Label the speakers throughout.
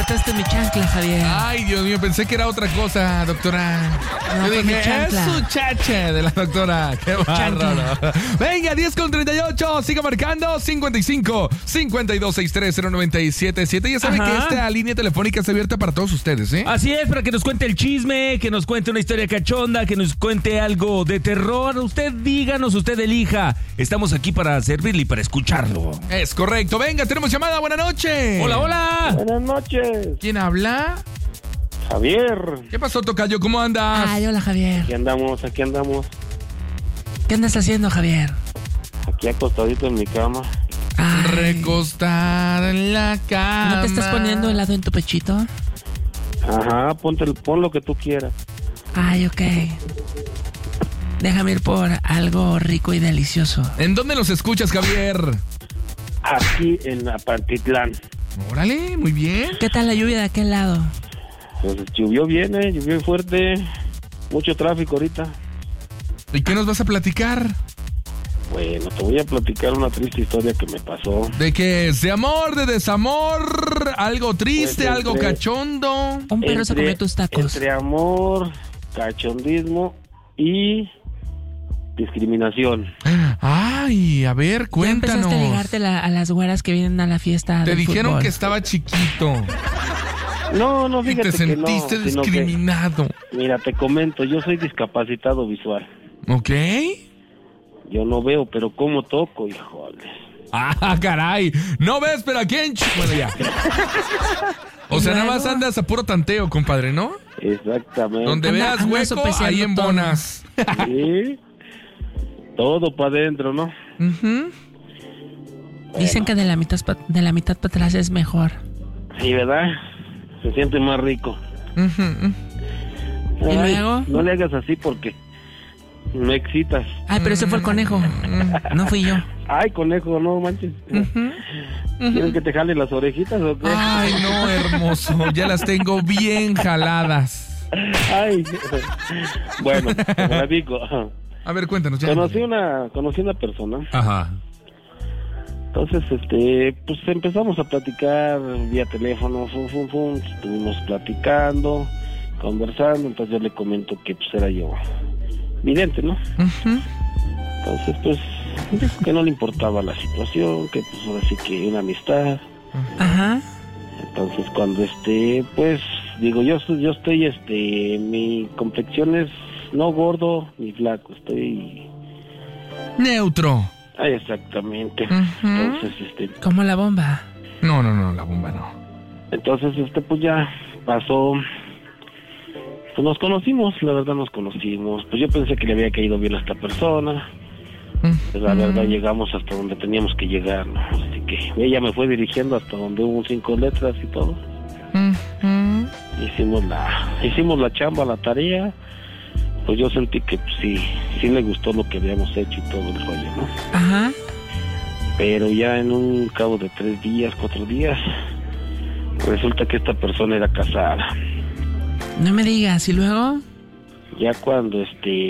Speaker 1: gastaste mi chancla, Javier.
Speaker 2: Ay, Dios mío, pensé que era otra cosa, doctora.
Speaker 1: No,
Speaker 2: Yo
Speaker 1: fue mi
Speaker 2: dije, es
Speaker 1: chancla.
Speaker 2: su chache de la doctora. Qué bárbaro.
Speaker 1: Chancla.
Speaker 2: Venga, 10:38, siga marcando 55-5263-0977. Ya saben
Speaker 1: Ajá.
Speaker 2: que esta línea telefónica está abierta para todos ustedes, ¿eh?
Speaker 1: Así es, para que nos cuente el chisme, que nos cuente una historia cachonda, que nos cuente algo de terror. Usted díganos, usted elija. Estamos aquí para servirle y para escucharlo.
Speaker 2: Es correcto. Venga, tenemos llamada. Buenas noches.
Speaker 1: Hola, hola.
Speaker 3: Buenas noches,
Speaker 2: ¿Quién habla?
Speaker 3: Javier.
Speaker 2: ¿Qué pasó, tocayo? ¿Cómo andas?
Speaker 1: Ay, hola, Javier.
Speaker 3: Aquí andamos.
Speaker 1: ¿Qué andas haciendo, Javier?
Speaker 3: Aquí acostadito en mi cama.
Speaker 1: Ay,
Speaker 2: Recostada en la cama.
Speaker 1: ¿no te estás poniendo helado en tu pechito?
Speaker 3: Ajá, pon lo que tú quieras.
Speaker 1: Ay, ok. Déjame ir por algo rico y delicioso.
Speaker 2: ¿En dónde nos escuchas, Javier?
Speaker 3: Aquí en Apatitlán.
Speaker 2: Órale, muy bien.
Speaker 1: ¿Qué tal la lluvia de aquel lado?
Speaker 3: Pues llovió bien, llovió fuerte. Mucho tráfico ahorita.
Speaker 2: ¿Y qué nos vas a platicar?
Speaker 3: Bueno, te voy a platicar una triste historia que me pasó.
Speaker 2: ¿De qué es? ¿De amor, de desamor? ¿Algo triste,
Speaker 3: Pues
Speaker 2: algo cachondo?
Speaker 1: Un perro se comió tus tacos.
Speaker 3: Entre amor, cachondismo y discriminación.
Speaker 2: Ay, a ver,
Speaker 1: ¿Ya
Speaker 2: cuéntanos.
Speaker 1: empezaste a ligarte a las güeras que vienen a la fiesta
Speaker 2: Te
Speaker 1: del
Speaker 2: dijeron
Speaker 1: fútbol?
Speaker 2: que estaba chiquito
Speaker 3: No,
Speaker 2: y
Speaker 3: fíjate
Speaker 2: te
Speaker 3: que no.
Speaker 2: sentiste
Speaker 3: sino que,
Speaker 2: discriminado.
Speaker 3: mira, te comento, yo soy discapacitado visual.
Speaker 2: ¿Ok?
Speaker 3: Yo no veo, pero como toco, híjole.
Speaker 2: Ah, caray. No ves, pero aquí en... Bueno, ya. O sea, nada más andas a puro tanteo, compadre, ¿no?
Speaker 3: Exactamente.
Speaker 2: Donde
Speaker 1: Anda-
Speaker 2: veas
Speaker 1: anda
Speaker 2: hueco,
Speaker 1: sopesando
Speaker 2: ahí
Speaker 1: todo.
Speaker 2: embonas.
Speaker 3: Sí. Todo para adentro, ¿no?
Speaker 2: Ujú.
Speaker 1: Dicen que de la mitad para atrás es mejor.
Speaker 3: Sí, ¿verdad? Se siente más rico.
Speaker 2: Ujú.
Speaker 1: ¿Y
Speaker 3: Ay,
Speaker 1: luego?
Speaker 3: No le hagas así porque me excitas.
Speaker 1: Ay, pero ese fue el conejo. No fui yo.
Speaker 3: Ay, conejo, no manches. ¿Quieres que te jale las orejitas o qué?
Speaker 2: Ay, no, hermoso. Ya las tengo bien jaladas.
Speaker 3: Ay. Bueno, te platico.
Speaker 2: A ver, cuéntanos. Ya.
Speaker 3: Conocí una persona.
Speaker 2: Ajá.
Speaker 3: Entonces, pues empezamos a platicar vía teléfono, estuvimos platicando, conversando, entonces yo le comento que pues era yo vidente, ¿no?
Speaker 2: Ujú.
Speaker 3: Entonces, pues, dijo que no le importaba la situación, que pues ahora sí que una amistad.
Speaker 1: Ajá.
Speaker 3: Entonces, cuando pues, digo, yo estoy, mi complexión es no gordo ni flaco, estoy...
Speaker 2: Neutro.
Speaker 3: Ay, exactamente.
Speaker 2: Ujú.
Speaker 3: Entonces,
Speaker 1: Como la bomba.
Speaker 2: No, la bomba no.
Speaker 3: Entonces, pues ya pasó. Pues nos conocimos, la verdad nos conocimos. Pues yo pensé que le había caído bien a esta persona. Pues la verdad llegamos hasta donde teníamos que llegar, ¿no? Así que ella me fue dirigiendo hasta donde hubo 5 letras y todo.
Speaker 2: Ujú.
Speaker 3: Hicimos la chamba, la tarea. Pues yo sentí que pues, sí le gustó lo que habíamos hecho y todo el rollo, ¿no?
Speaker 1: Ajá.
Speaker 3: Pero ya en un cabo de 3 días, 4 días, resulta que esta persona era casada.
Speaker 1: No me digas. ¿Y luego?
Speaker 3: Ya cuando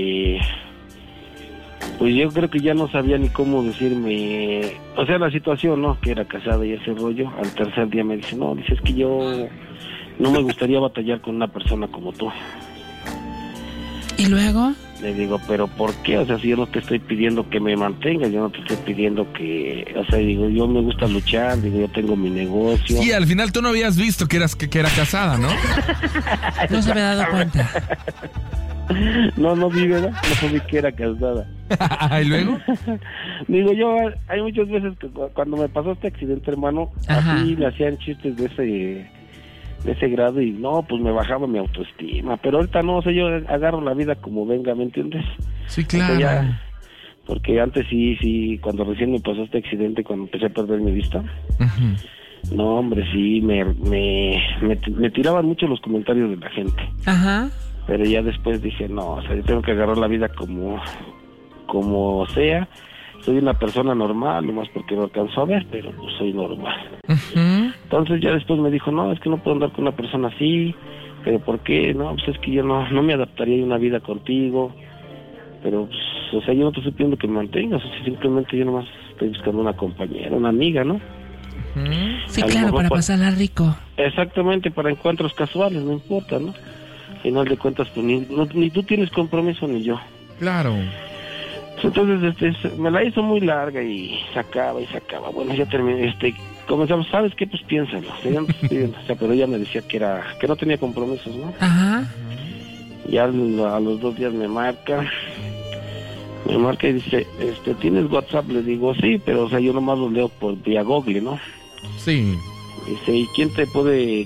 Speaker 3: pues yo creo que ya no sabía ni cómo decirme, o sea, la situación, ¿no? Que era casada y ese rollo. Al tercer día me dice, no, dice, es que yo no me gustaría batallar con una persona como tú.
Speaker 1: ¿Y luego?
Speaker 3: Le digo, pero ¿por qué? O sea, si yo no te estoy pidiendo que me mantengas, yo no te estoy pidiendo que, o sea, digo, yo me gusta luchar, digo, yo tengo mi negocio.
Speaker 2: Sí, al final tú no habías visto que era casada, ¿no?
Speaker 1: No se había dado cuenta.
Speaker 3: No vi, ¿verdad? No vi que era casada.
Speaker 2: ¿Y luego?
Speaker 3: Digo, yo, hay muchas veces que cuando me pasó este accidente, hermano,
Speaker 1: Ajá.
Speaker 3: así me hacían chistes de ese grado y no, pues me bajaba mi autoestima. Pero ahorita no, o sea, yo agarro la vida como venga, ¿me entiendes?
Speaker 2: Sí,
Speaker 3: O sea,
Speaker 2: claro.
Speaker 3: ya, porque antes sí, cuando recién me pasó este accidente, cuando empecé a perder mi vista,
Speaker 2: Ujú.
Speaker 3: no, hombre, sí, me tiraban mucho los comentarios de la gente.
Speaker 1: Ajá.
Speaker 3: Pero ya después dije, no, o sea, yo tengo que agarrar la vida como sea. Soy una persona normal, nomás porque no alcanzo a ver, pero pues soy normal.
Speaker 2: Ujú.
Speaker 3: Entonces ya después me dijo, no, es que no puedo andar con una persona así. ¿Pero por qué? No, pues es que yo no me adaptaría a una vida contigo. Pero, pues, o sea, yo no te estoy pidiendo que me mantengas, o sea, simplemente yo nomás estoy buscando una compañera, una amiga, ¿no?
Speaker 4: Sí,
Speaker 3: A lo
Speaker 4: claro,
Speaker 3: mejor
Speaker 4: para pasarla rico.
Speaker 3: Exactamente, para encuentros casuales, no importa, ¿no? Al final de cuentas, pues, ni tú tienes compromiso ni yo.
Speaker 2: Claro.
Speaker 3: Entonces, me la hizo muy larga y se acaba. Bueno, ya terminé, comenzamos, ¿sabes qué? Pues piénsalo. O sea, pero ella me decía que no tenía compromisos, ¿no?
Speaker 4: Ajá.
Speaker 3: Ya a los 2 días me marca y dice, ¿tienes WhatsApp? Le digo, sí, pero, o sea, yo nomás lo leo por vía Google, ¿no?
Speaker 2: Sí.
Speaker 3: Dice, ¿y quién te puede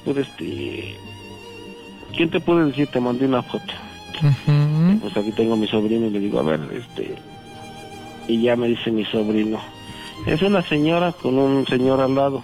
Speaker 3: decir? Te mandé una foto.
Speaker 2: Ujú.
Speaker 3: Pues aquí tengo a mi sobrino y le digo, a ver, y ya me dice mi sobrino, es una señora con un señor al lado,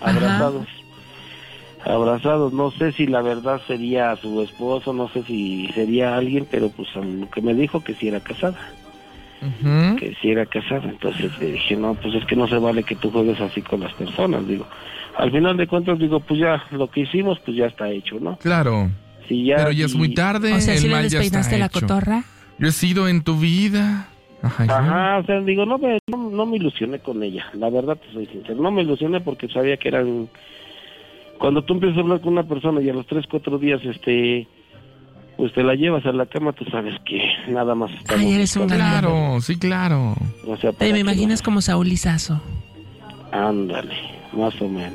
Speaker 3: abrazados, no sé si la verdad sería su esposo, no sé si sería alguien, pero pues lo que me dijo que si era casada,
Speaker 2: Ujú.
Speaker 3: entonces le dije, no, pues es que no se vale que tú juegues así con las personas, digo, al final de cuentas, digo, pues ya, lo que hicimos, pues ya está hecho, ¿no?
Speaker 2: Claro.
Speaker 3: Si
Speaker 2: Pero ya es muy tarde.
Speaker 4: O sea,
Speaker 2: el
Speaker 4: ¿sí le
Speaker 2: mal ya está
Speaker 4: despeinaste la
Speaker 2: hecho.
Speaker 4: cotorra?
Speaker 2: Yo he sido en tu vida.
Speaker 3: Ajá, o sea, digo, no me ilusioné con ella, la verdad te soy sincero, no me ilusioné porque sabía que eran, cuando tú empiezas a hablar con una persona y a los 3-4 días, pues te la llevas a la cama, tú sabes que nada más estamos
Speaker 4: Ay, eres un
Speaker 3: buscando.
Speaker 2: Claro, sí, claro.
Speaker 3: O sea,
Speaker 4: Te me imaginas como Saúl Lizazo.
Speaker 3: Ándale, más o menos.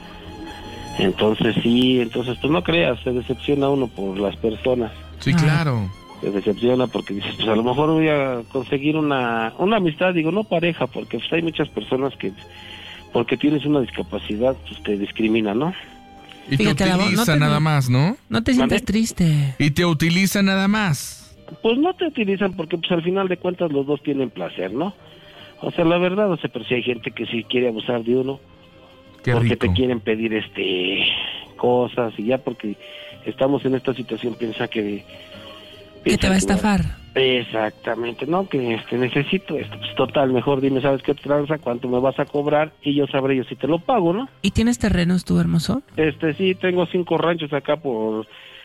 Speaker 3: Entonces pues no creas, se decepciona uno por las personas.
Speaker 2: Sí, claro.
Speaker 3: Se decepciona porque dices, pues a lo mejor voy a conseguir una amistad, digo, no pareja, porque pues hay muchas personas que, porque tienes una discapacidad, pues te discriminan, ¿no?
Speaker 2: Y
Speaker 4: Fíjate,
Speaker 2: te
Speaker 4: la voz,
Speaker 2: utiliza
Speaker 4: no te-
Speaker 2: nada más, ¿no?
Speaker 4: No te sientas
Speaker 3: ¿Mande?
Speaker 4: triste.
Speaker 2: Y te utiliza nada más.
Speaker 3: Pues no te utilizan porque pues al final de cuentas los dos tienen placer, ¿no? O sea, la verdad, o sea, pero si hay gente que sí quiere abusar de uno,
Speaker 2: Qué
Speaker 3: porque
Speaker 2: rico.
Speaker 3: te quieren pedir cosas y ya porque estamos en esta situación piensa que
Speaker 4: Que te va a estafar.
Speaker 3: Exactamente, no, que necesito esto, pues total, mejor dime, ¿sabes qué tranza? ¿Cuánto me vas a cobrar? Y yo sabré yo si te lo pago, ¿no?
Speaker 4: ¿Y tienes terrenos tú, hermoso?
Speaker 3: Sí, tengo 5 ranchos acá por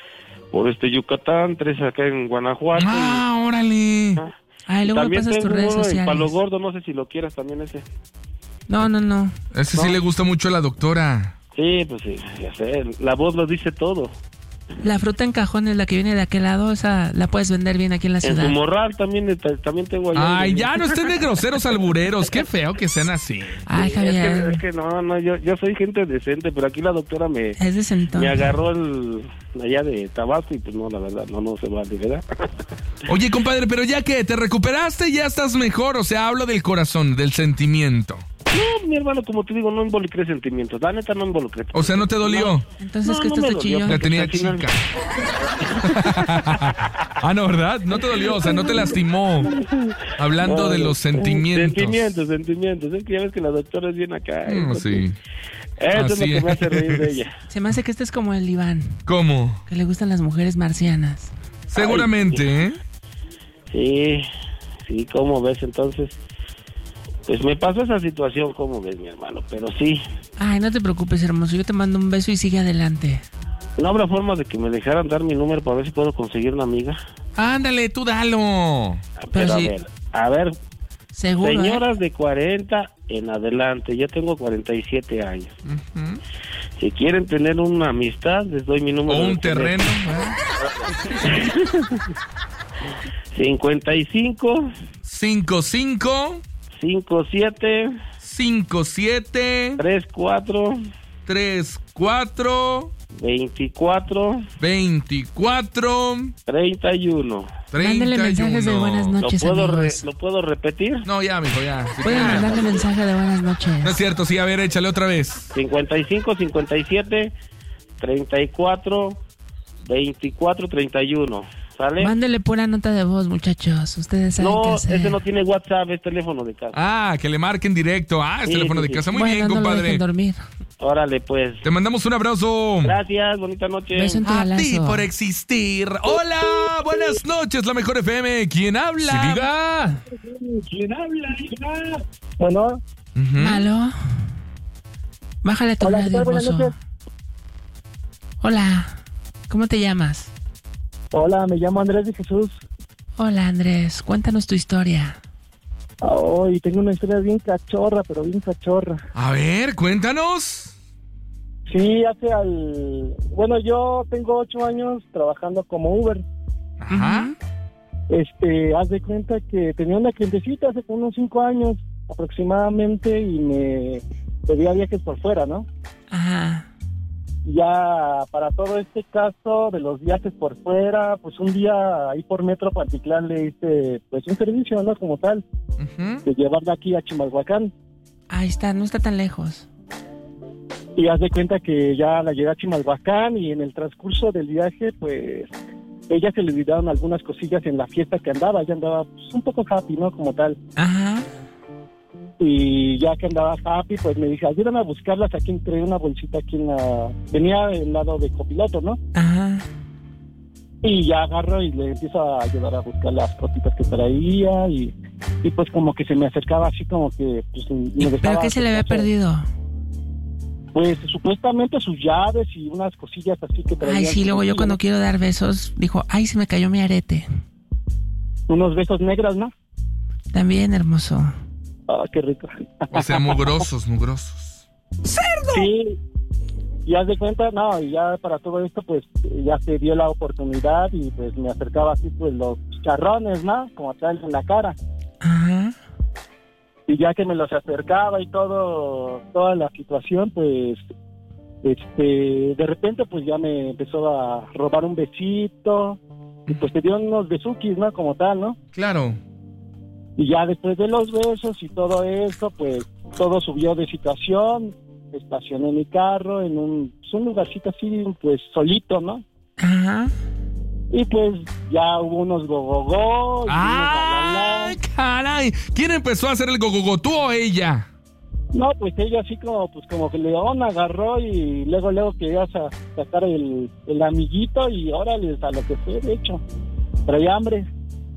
Speaker 3: Yucatán, 3 acá en Guanajuato.
Speaker 2: Ah, órale.
Speaker 4: Ay, luego me
Speaker 3: También
Speaker 4: pasas tus
Speaker 3: tengo
Speaker 4: redes
Speaker 3: uno en Palo
Speaker 4: sociales.
Speaker 3: Gordo, no sé si lo quieras también ese.
Speaker 4: No.
Speaker 2: Ese sí le gusta mucho a la doctora.
Speaker 3: Sí, pues sí, ya sé, la voz lo dice todo.
Speaker 4: La fruta en cajones, la que viene de aquel lado, esa la puedes vender bien aquí en la
Speaker 3: En
Speaker 4: ciudad.
Speaker 3: su morral también tengo allá.
Speaker 2: Ay, ya no estén de groseros albureros. Qué feo que sean así.
Speaker 4: Ay, Javier,
Speaker 3: Es que no, yo soy gente decente, pero aquí la doctora me
Speaker 4: es decentón.
Speaker 3: agarró allá de Tabasco y pues no, la verdad, no se vale, ¿verdad?
Speaker 2: Oye, compadre, pero ya que te recuperaste, ya estás mejor. O sea, hablo del corazón, del sentimiento.
Speaker 3: No, mi hermano, como te digo, no involucré sentimientos, la neta no involucré.
Speaker 2: O sea, ¿no te dolió?
Speaker 4: Entonces,
Speaker 3: No,
Speaker 4: ¿qué
Speaker 3: no
Speaker 4: estás
Speaker 3: me
Speaker 4: de
Speaker 3: dolió,
Speaker 4: chillón?
Speaker 2: La tenía
Speaker 3: al final-
Speaker 2: chica. Ah, no, ¿verdad? No te dolió, o sea, no te lastimó. Hablando
Speaker 3: No,
Speaker 2: de
Speaker 3: no.
Speaker 2: los sentimientos.
Speaker 3: Sentimientos, es que ya ves que la doctora es bien acá.
Speaker 2: Sí.
Speaker 3: Eso es
Speaker 2: Así
Speaker 3: lo que me hace
Speaker 2: es.
Speaker 3: reír de ella.
Speaker 4: Se me hace que este es como el Iván,
Speaker 2: ¿Cómo?
Speaker 4: que le gustan las mujeres marcianas.
Speaker 2: Seguramente, ¿eh?
Speaker 3: Sí, ¿cómo ves? Entonces, pues me pasó esa situación, ¿cómo ves, mi hermano? Pero sí,
Speaker 4: Ay, no te preocupes, hermoso. Yo te mando un beso y sigue adelante.
Speaker 3: ¿no habrá forma de que me dejaran dar mi número para ver si puedo conseguir una amiga?
Speaker 2: Ándale, tú dalo.
Speaker 4: Pero
Speaker 3: Pero
Speaker 4: sí.
Speaker 3: a ver,
Speaker 4: Seguro, ¿eh?
Speaker 3: señoras de 40 en adelante, yo tengo 47 años.
Speaker 2: Ujú.
Speaker 3: Si quieren tener una amistad, les doy mi número.
Speaker 2: O
Speaker 3: de
Speaker 2: un terreno.
Speaker 3: teléfono. 55
Speaker 2: 55
Speaker 3: 57
Speaker 2: 57
Speaker 3: 34
Speaker 2: 34
Speaker 3: 24
Speaker 2: 24
Speaker 3: 31.
Speaker 2: 31.
Speaker 4: Mándale mensajes de buenas noches, amigos.
Speaker 3: ¿Lo puedo repetir?
Speaker 2: No, ya, mijo, ya. Sí,
Speaker 4: Pueden
Speaker 2: ya.
Speaker 4: mandarle mensaje de buenas
Speaker 2: No
Speaker 4: noches.
Speaker 2: es cierto, sí, a ver, échale otra vez.
Speaker 3: 55 57 34 24 31. ¿Sale?
Speaker 4: Mándele pura nota de voz, muchachos. Ustedes saben qué
Speaker 3: No,
Speaker 4: hacer.
Speaker 3: ese no tiene WhatsApp, es teléfono de casa.
Speaker 2: Ah, que le marquen directo. Ah, es
Speaker 3: Sí,
Speaker 2: teléfono
Speaker 3: sí,
Speaker 2: de
Speaker 3: sí.
Speaker 2: casa. Muy
Speaker 4: Bueno,
Speaker 2: bien,
Speaker 4: no lo
Speaker 2: compadre.
Speaker 4: dejen dormir.
Speaker 3: Órale, pues.
Speaker 2: Te mandamos un abrazo.
Speaker 3: Gracias, bonita noche.
Speaker 4: Beso en tu
Speaker 2: A ti
Speaker 4: galazo.
Speaker 2: por existir. Hola, buenas noches, la mejor FM. ¿Quién habla?
Speaker 1: Sí, diga.
Speaker 3: ¿Quién habla, hija? Bueno,
Speaker 2: Ujú.
Speaker 4: ¿Malo? Bájale tu
Speaker 3: Hola,
Speaker 4: radio,
Speaker 3: ¿qué tal? Buenas
Speaker 4: hermoso.
Speaker 3: noches.
Speaker 4: Hola. ¿Cómo te llamas?
Speaker 3: hola, me llamo Andrés de Jesús.
Speaker 4: Hola, Andrés. Cuéntanos tu historia.
Speaker 5: Ay, tengo una historia bien cachorra, pero bien cachorra.
Speaker 2: A ver, cuéntanos.
Speaker 5: Sí, bueno, yo tengo 8 años trabajando como Uber.
Speaker 2: Ajá.
Speaker 5: Haz de cuenta que tenía una clientecita hace como unos 5 años aproximadamente y me pedía viajes por fuera, ¿no?
Speaker 4: Ajá.
Speaker 5: Ya para todo este caso de los viajes por fuera, pues un día ahí por Metro Pantitlán le hice pues un servicio, ¿no? Como tal, de llevarla aquí a Chimalhuacán.
Speaker 4: Ahí está, no está tan lejos.
Speaker 5: Y haz de cuenta que ya la llevé a Chimalhuacán y en el transcurso del viaje, pues, ella se le olvidaron algunas cosillas en la fiesta que andaba. Ella andaba pues, un poco happy, ¿no? Como tal.
Speaker 4: Ajá.
Speaker 5: Y ya que andaba happy, pues me dije, ayúdame a buscarlas aquí, traía una bolsita aquí venía del lado de copiloto, ¿no?
Speaker 4: Ajá.
Speaker 5: Y ya agarro y le empiezo a ayudar a buscar las cositas que traía y pues como que se me acercaba así como que... Pues, me
Speaker 4: ¿Pero
Speaker 5: dejaba
Speaker 4: qué se le había perdido?
Speaker 5: Pues supuestamente sus llaves y unas cosillas así que traía.
Speaker 4: Ay, sí, luego yo cuando quiero dar besos, dijo, ay, se me cayó mi arete.
Speaker 5: Unos besos negros, ¿no?
Speaker 4: También, hermoso.
Speaker 5: Ah, qué rico.
Speaker 2: O sea, mugrosos.
Speaker 4: ¡Cerdo!
Speaker 5: Sí, y haz de cuenta, no, y ya para todo esto, pues, ya se dio la oportunidad y pues me acercaba así, pues, los charrones, ¿no? Como tal en la cara.
Speaker 4: Ajá.
Speaker 5: Y ya que me los acercaba y toda la situación, pues, de repente, pues, ya me empezó a robar un besito y pues te dieron unos besuquis, ¿no? Como tal, ¿no?
Speaker 2: Claro.
Speaker 5: Y ya después de los besos y todo esto, pues, todo subió de situación. Estacioné mi carro en un lugarcito así, pues, solito, ¿no?
Speaker 4: Ajá.
Speaker 5: Y pues ya hubo unos gogogó.
Speaker 2: ¡Ay, caray! ¿Quién empezó a hacer el gogogo, tú o ella?
Speaker 5: No, pues ella así como que león agarró y luego quería sacar el amiguito y órale, a lo que fue, de hecho. Traía hambre.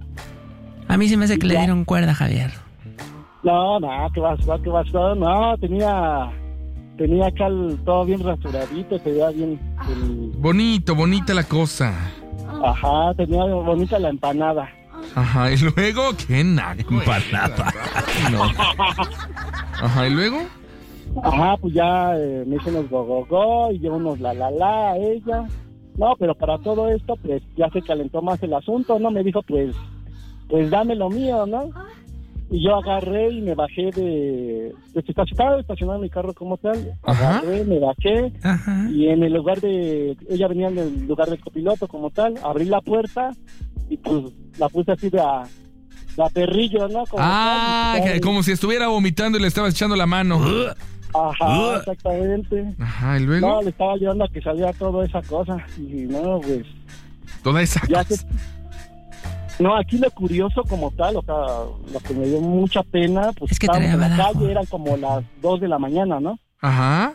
Speaker 4: A mí se me hace que
Speaker 5: Y
Speaker 4: le
Speaker 5: ya.
Speaker 4: dieron cuerda, Javier.
Speaker 5: No, ¿qué pasó? No, tenía acá todo bien rasuradito, se veía bien.
Speaker 2: Bonita la cosa.
Speaker 5: Ajá, tenía bonita la empanada.
Speaker 2: Ajá, y luego, qué naco.
Speaker 1: Empanada.
Speaker 2: No. Ajá, y luego.
Speaker 5: Ajá, pues ya me hice unos go y yo unos la a ella. No, pero para todo esto, pues ya se calentó más el asunto, ¿no? Me dijo, pues dame lo mío, ¿no? Y yo agarré y me bajé estaba estacionado mi carro como tal.
Speaker 2: Ajá.
Speaker 5: Agarré, me bajé.
Speaker 4: Ajá.
Speaker 5: Y en el lugar ella venía en el lugar del copiloto como tal, abrí la puerta y pues la puse así de a perrillo, ¿no? Como tal,
Speaker 2: como si estuviera vomitando y le estabas echando la mano.
Speaker 5: Ajá, exactamente.
Speaker 2: Ajá, y luego.
Speaker 5: No, le estaba ayudando a que saliera toda esa cosa. Y no, pues...
Speaker 2: Toda esa
Speaker 5: ya
Speaker 2: cosa.
Speaker 5: No, aquí lo curioso como tal, o sea, lo que me dio mucha pena, pues
Speaker 4: Es que
Speaker 5: estábamos en la
Speaker 4: traía badajo.
Speaker 5: calle, eran como las 2 de la mañana, ¿no?
Speaker 2: Ajá.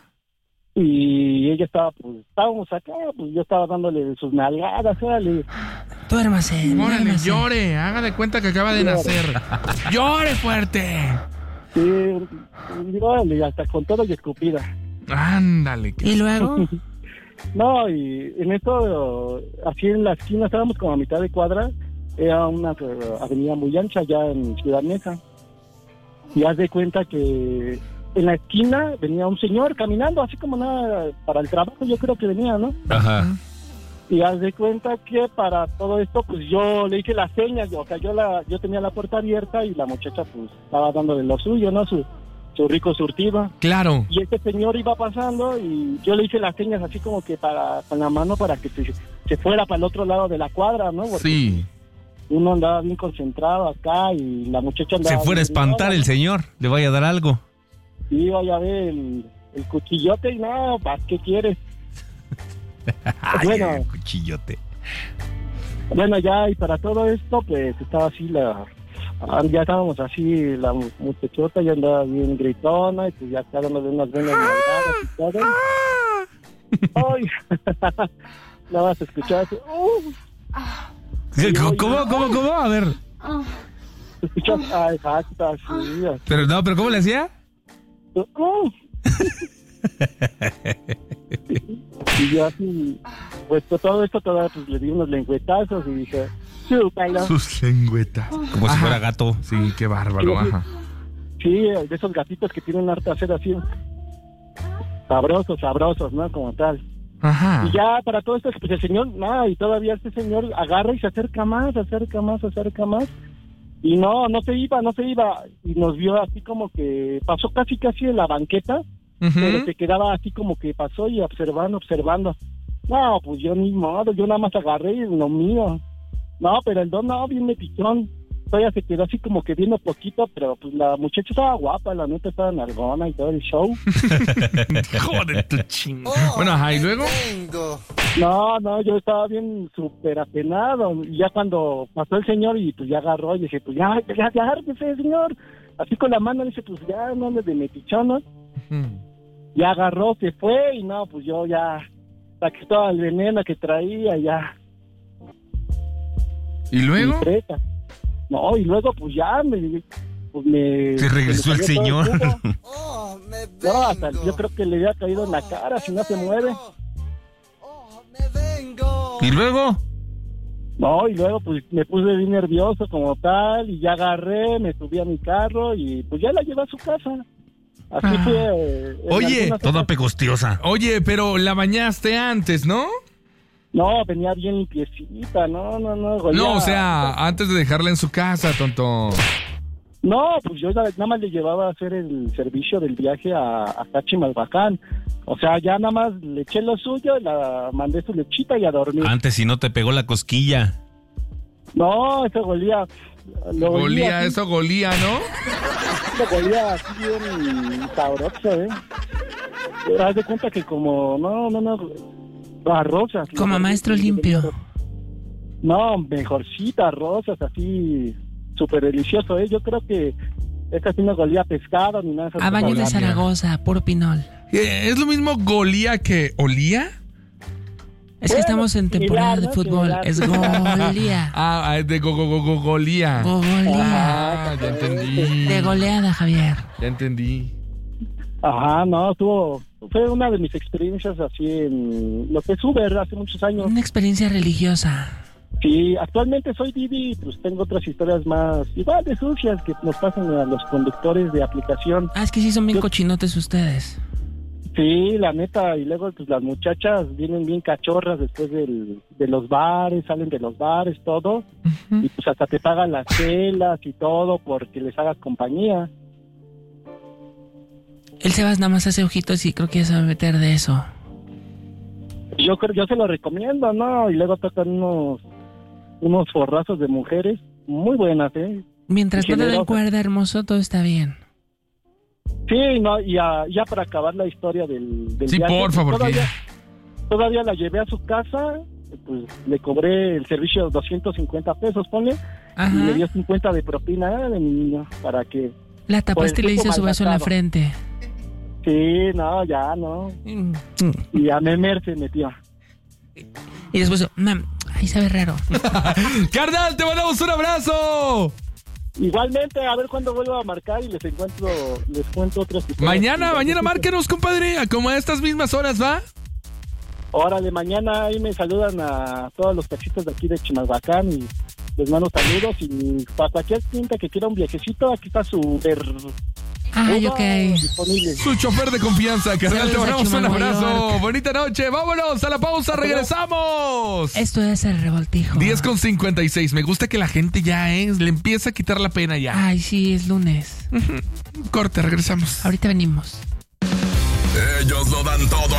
Speaker 5: Y ella estábamos acá, pues yo estaba dándole sus nalgadas, órale.
Speaker 4: Duérmase.
Speaker 2: Órale, llore, haga de cuenta que acaba de nacer. ¡Llore fuerte!
Speaker 5: Sí, órale, hasta con todo y escupida.
Speaker 2: Ándale.
Speaker 4: ¿Y luego?
Speaker 5: No, y en esto, así en la esquina, estábamos como a mitad de cuadra, era una avenida muy ancha ya en Ciudad Neza. Y haz de cuenta que en la esquina venía un señor caminando, así como nada, para el trabajo yo creo que venía, ¿no?
Speaker 1: Ajá.
Speaker 5: Y haz de cuenta que para todo esto, pues yo le hice las señas, o sea, yo tenía la puerta abierta y la muchacha pues estaba dándole lo suyo, ¿no? Su rico surtido.
Speaker 2: Claro.
Speaker 5: Y este señor iba pasando y yo le hice las señas así como que con la mano para que se fuera para el otro lado de la cuadra, ¿no? Porque
Speaker 2: Sí.
Speaker 5: uno andaba bien concentrado acá y la muchacha andaba...
Speaker 1: Se fuera a espantar el señor, le vaya a dar algo.
Speaker 5: Sí, vaya a ver el cuchillote y no, ¿para qué quieres?
Speaker 1: Ay,
Speaker 5: Bueno.
Speaker 1: cuchillote.
Speaker 5: Bueno, ya, y para todo esto, pues estaba así ya estábamos así, la muchachota ya andaba bien gritona y pues ya está dándole unas buenas nalgadas y todo. ¡Ay! Nada más escuchaba así,
Speaker 1: ¿Cómo? A ver.
Speaker 5: escuchas, ay, jacta, así,
Speaker 1: Pero ¿cómo le hacía?
Speaker 5: Y yo así, pues todo esto todavía pues le di unos lengüetazos y dije, Chúpalo.
Speaker 2: Sus lengüetas.
Speaker 1: Como si
Speaker 2: Ajá.
Speaker 1: fuera gato.
Speaker 2: Sí, qué bárbaro, ajá.
Speaker 5: Sí, de esos gatitos que tienen harta hacer así. Sabrosos, ¿no? Como tal.
Speaker 2: Ajá.
Speaker 5: Y ya para todo esto, pues el señor, no, y todavía este señor agarra y se acerca más. Y no se iba. Y nos vio así como que pasó casi en la banqueta, pero se quedaba así como que pasó y observando. No, pues yo ni modo, yo nada más agarré y lo mío. No, pero el don, no, bien metichón. Todavía se quedó así como que viendo poquito, pero pues la muchacha estaba guapa, la neta estaba nalgona y todo el show.
Speaker 2: Joder, tu chingo. Bueno, ajá, ¿y luego?
Speaker 5: No, yo estaba bien súper apenado. Y ya cuando pasó el señor y pues ya agarró y dije, pues ya, agárrese, señor. Así con la mano, dice, pues ya no andes de metichón, ¿no? Ya agarró, se fue y no, pues yo ya saqué todo el veneno que traía ya.
Speaker 2: ¿Y luego?
Speaker 5: No, y luego pues ya me
Speaker 1: Se regresó el señor.
Speaker 5: No, hasta yo creo que le había caído en la cara, si no se mueve.
Speaker 1: ¿Y luego?
Speaker 5: No, y luego pues me puse bien nervioso como tal, y ya agarré, me subí a mi carro y pues ya la llevé a su casa. Así fue.
Speaker 2: Oye,
Speaker 1: toda pegostiosa.
Speaker 2: Oye, pero la bañaste antes, ¿no?
Speaker 5: No, venía bien limpiecita, no.
Speaker 2: No, o sea, antes de dejarla en su casa, tonto.
Speaker 5: No, pues yo nada más le llevaba a hacer el servicio del viaje a Chimalhuacán. O sea, ya nada más le eché lo suyo, la mandé su lechita y a dormir.
Speaker 1: Antes si no te pegó la cosquilla.
Speaker 5: No, eso golía.
Speaker 2: Eso golía, ¿no?
Speaker 5: Eso golía así bien sabroso, Pero haz de cuenta que como, no, rosas.
Speaker 4: Como maestro limpio.
Speaker 5: No, mejorcita, rosas, así, súper delicioso, Yo creo que esta sí no golía pescado ni nada.
Speaker 4: A baño de Zaragoza, puro pinol.
Speaker 2: ¿Es lo mismo golía que olía?
Speaker 4: Es que estamos en temporada de fútbol. Es golía.
Speaker 2: Es de golía.
Speaker 4: Golía.
Speaker 2: Ah, ya entendí.
Speaker 4: De goleada, Javier.
Speaker 2: Ya entendí.
Speaker 5: Ajá, no, fue una de mis experiencias así en lo que es Uber hace muchos años.
Speaker 4: Una experiencia religiosa.
Speaker 5: Sí, actualmente soy Didi, pues tengo otras historias más igual de sucias que nos pasan a los conductores de aplicación.
Speaker 4: Es que sí son bien cochinotes ustedes.
Speaker 5: Sí, la neta, y luego pues las muchachas vienen bien cachorras después de los bares, salen de los bares, todo, y pues hasta te pagan las celas y todo porque les hagas compañía.
Speaker 4: El Sebas nada más hace ojitos y creo que ya se va a meter de eso.
Speaker 5: Yo se lo recomiendo, ¿no? Y luego tocan unos forrazos de mujeres muy buenas,
Speaker 4: Mientras no te den cuerda, hermoso, todo está bien.
Speaker 5: Sí, no, y ya para acabar la historia del
Speaker 2: sí,
Speaker 5: viaje,
Speaker 2: por favor.
Speaker 5: Todavía la llevé a su casa, pues le cobré el servicio 250 pesos, ponle, y le dio 50 de propina de mi niño, para que...
Speaker 4: La tapaste y le hice su beso en la frente.
Speaker 5: Sí, no, ya no. Y a Memer se metió.
Speaker 4: Y después, ahí sabe raro.
Speaker 2: Carnal, te mandamos un abrazo.
Speaker 5: Igualmente, a ver cuándo vuelvo a marcar y les cuento otras historias.
Speaker 2: Mañana márquenos, compadre, como a estas mismas horas, ¿va?
Speaker 5: Órale, mañana ahí me saludan a todos los taxistas de aquí de Chimalhuacán y les mando saludos. Y para cualquier cliente que quiera un viajecito, aquí está su
Speaker 4: ok.
Speaker 5: Disponible.
Speaker 2: Su chofer de confianza, carnal, te mandamos un abrazo. Bonita noche, vámonos a la pausa, regresamos.
Speaker 4: Esto es El Revoltijo.
Speaker 2: 10:56, me gusta que la gente ya le empieza a quitar la pena ya.
Speaker 4: Ay, sí, es lunes.
Speaker 2: Corte, regresamos.
Speaker 4: Ahorita venimos.
Speaker 6: Ellos lo dan todo